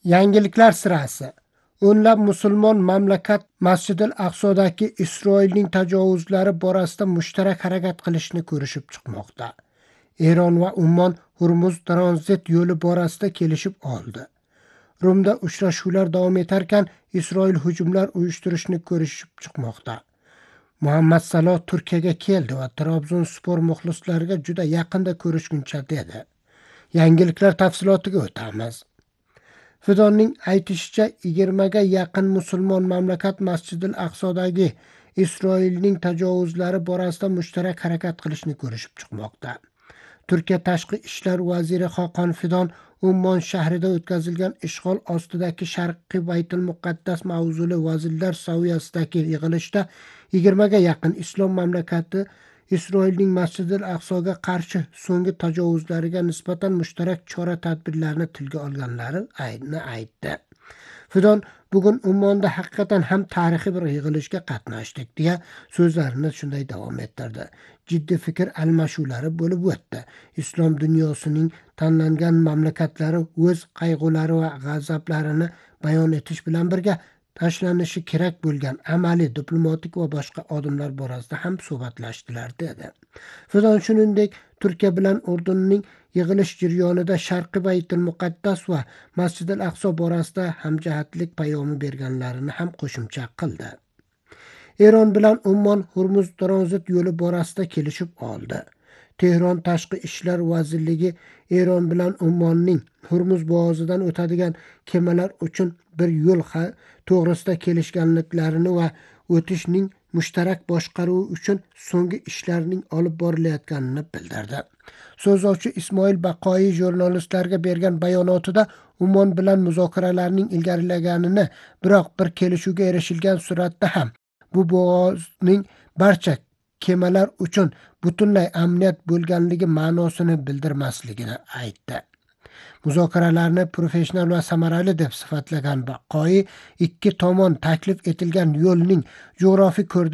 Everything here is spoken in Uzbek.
Yangiliklar sirasi. O'nlab musulmon mamlakat Masjidil Aqsodagi Isroilning tajovuzlari borasida mushtarak harakat qilishni ko'rishib chiqmoqda. Eron va Ummon Hurmuz tranzit yo'li borasida kelishib oldi. Rumda uchrashuvlar davom etarkan, Isroil hujumlar uyushtirishni ko'rishib chiqmoqda. Muhammad Saloh Turkiyaga keldi va Trabzonspor muxlislariga juda yaqinda ko'rishguncha dedi. Yangiliklar tafsilotiga o'tamiz. Fidonning aytishicha, 20 ga yaqin musulmon mamlakat Masjidil Aqsodagi Isroilning tajovuzlari borasida mushtarak harakat qilishni ko'rishib chiqmoqda. Turkiya tashqi ishlar vaziri Xoqon Fidon Ummon shahrida o'tkazilgan ishg'ol ostidagi Sharqiy Baytul Muqaddas mavzuli vazirlar saviyasidagi yig'ilishda 20 ga yaqin islom mamlakati Isroilning Masjidil Aqsoga qarshi so'nggi tajovuzlariga nisbatan mushtarak chora-tadbirlarni tilga olganlarini aytdi. Fidon bugun Ummonda haqiqatan ham tarixiy bir yig'ilishga qatnashdik deya so'zlarini shunday davom ettirdi. Jiddiy fikr almashuvlari bo'lib o'tdi. Islom dunyosining tanlangan mamlakatlari o'z qayg'ulari va g'azablarini bayon etish bilan birga tashlanishi kerak bo'lgan amaliy, diplomatik va boshqa odamlar borasida ham suhbatlashdilar dedi. Fidon shuningdek Turkiya bilan Urdunning yig'ilish jarayonida Sharqiy Baytul Muqaddas va Masjidil Aqso borasida hamjihatlik payomi berganlarini ham qo'shimcha qildi. Eron bilan Ummon Hurmuz tranzit yo'li borasida kelishib oldi. Tehron tashqi ishlar vazirligi Eron bilan Ummonning Hurmuz bo'g'ozidan o'tadigan kemalar uchun bir yo'l to'g'risida kelishganliklarini va o'tishning mushtarak boshqaruvi uchun so'nggi ishlarning olib borilayotganini bildirdi. So'zlovchi Ismoil Baqoiy jurnalistlarga bergan bayonotida Ummon bilan muzokaralarning ilgarilaganini, biroq bir kelishuvga erishilgan suratda ham bu bo'g'ozning barcha kemalar uchun butunlay amniyat bo'lganligi ma'nosini bildirmasligini aytdi. Muzokaralarni professional va samarali deb sifatlagan Baqoiy, ikki tomon taklif etilgan yo'lning jo'g'rofiy